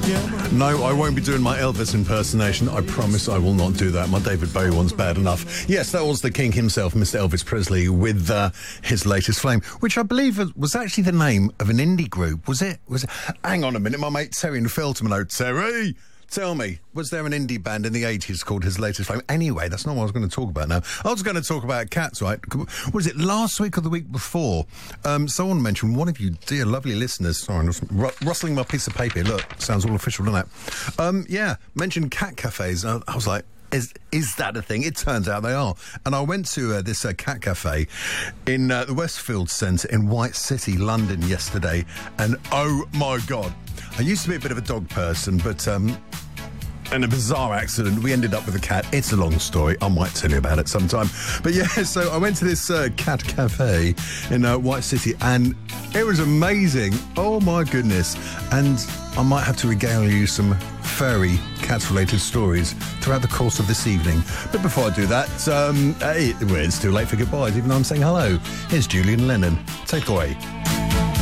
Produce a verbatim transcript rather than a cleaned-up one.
Yeah. No, I won't be doing my Elvis impersonation. I promise I will not do that. My David Bowie one's bad enough. Yes, that was the king himself, Mister Elvis Presley, with uh, his latest flame, which I believe was actually the name of an indie group. Was it? Was it? Hang on a minute, my mate Terry in Feltham. Oh, Terry, tell me, was there an indie band in the eighties called His Latest Flame? Anyway, that's not what I was going to talk about now. I was going to talk about cats, right? Was it last week or the week before? Um, someone mentioned, one of you dear lovely listeners, sorry, I'm just ru- rustling my piece of paper here. Look, sounds all official, doesn't it? Um, yeah, mentioned cat cafes. I, I was like, Is is that a thing? It turns out they are. And I went to uh, this uh, cat cafe in uh, the Westfield Centre in White City, London yesterday. And oh my God, I used to be a bit of a dog person, but um, in a bizarre accident, we ended up with a cat. It's a long story. I might tell you about it sometime. But yeah, so I went to this uh, cat cafe in uh, White City and it was amazing. Oh my goodness. And I might have to regale you some furry cat-related stories throughout the course of this evening. But before I do that, um, hey, well, it's too late for goodbyes, even though I'm saying hello. Here's Julian Lennon. Take away.